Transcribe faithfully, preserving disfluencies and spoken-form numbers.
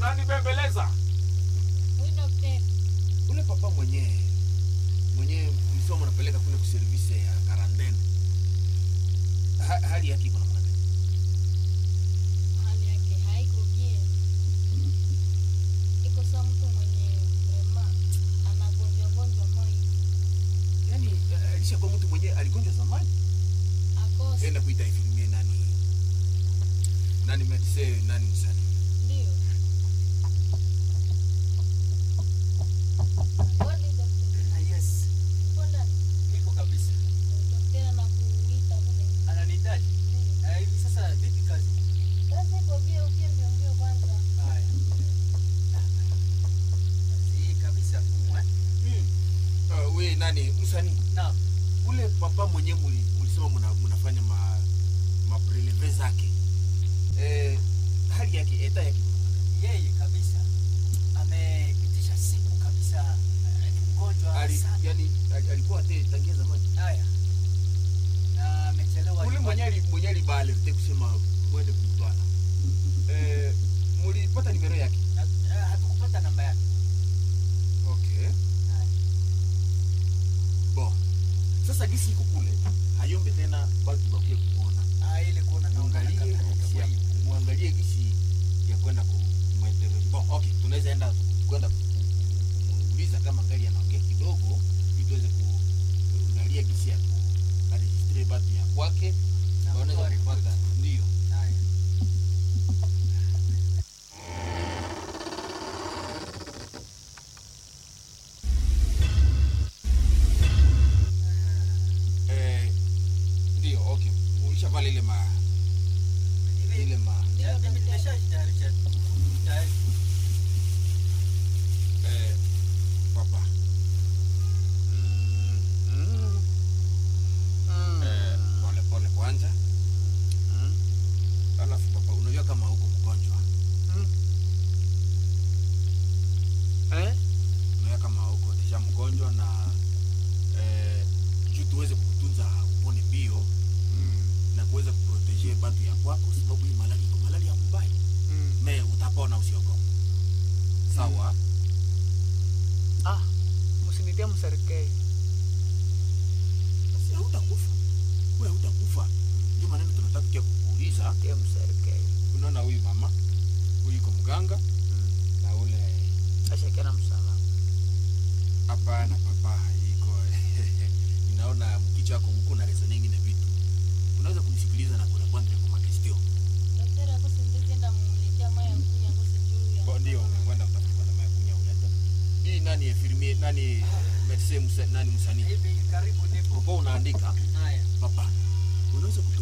unanibembeleza. Wewe daktari. Ule papa mwenyewe mwenyewe msomo unapeleka kule ku service ya quarantine. Ha, hali yake iko namna gani? Hali yake haiko bien. Iko sawa mtu mwenye mrema anagonjwa gonjwa moyo. Yaani alisha kwa mtu mwenyewe aligonjwa zamani. Akosa. Enda kuita ifilmie nani? Nani medicine nani msani? Ndio. Wali daktari. Ah, yes. Uko ndani? Niko kabisa. Daktari anakuita kule. Ananihitaji. Ah, hivi sasa vipi kazi? Sasa iko bien upia mbio mbio kwanza. Haya. Kazi kabisa kumwa. Mm. Uh, we nani msani? Naam. Ule papa mwenyewe mlisema mna mnafanya ma ma preleve zake. Eh, hali yake eta yake Yeye kabisa amepitisha siku kabisa ni mgonjwa ali, sana. yani alikuwa te tangia zamani. Haya. Na amechelewa. Ule mwenyewe mwenyewe libale te kusema mwende kumtwala. Eh, mlipata nimero yake? Hatukupata namba yake. Okay. Haya. Bon. Sasa gisi iko kule, hayombe tena bado tubakie kuona. Ah, ile kuona na Muangalie gisi ya muangalie gisi ya kwenda ku mwinterview. Bon, okay, tunaweza enda kwenda kumuuliza kama ngali anaongea kidogo ili tuweze kuangalia gisi ya ku register batu ya kwake na wanaweza kupata ndio. Haya. Eh, ndio, okay. Ulisha pale ile ma ile ma Ndio, mimi nimeshajitayarisha. Tayari. eh papa. Mm. Mm. Eh, pole pole kwanza. Mm. Alafu papa, unajua kama uko mgonjwa. Mm. Eh? Unajua kama uko deja mgonjwa na eh juu tuweze kukutunza upone bio. Mm. Na kuweza kuproteger batu ya kwako sababu hii malaria iko malaria mbaya. Mm. Me utapona usiogope. Sawa? Mm. Ah, msinitie mserikali. Basi hutakufa. Wewe hutakufa. Ndio maana tunataka kia kukuuliza Tie mserikali. unaona huyu mama huyu yuko mganga. Mm. Na ule ashakena msalama. Hapana papa, iko ninaona mkicho wako mko na reason nyingine vitu. Unaweza kunisikiliza na kuna kwenda kwa makestio. Daktari ako sindizi enda mletea maya kunya ngosi juu ya. Kwa ndio kwenda kutafuta na maya kunya uleta. Hii nani infirmier nani medecin musa nani msanii? Hivi karibu ndipo. Kwa unaandika. Haya. Papa, unaweza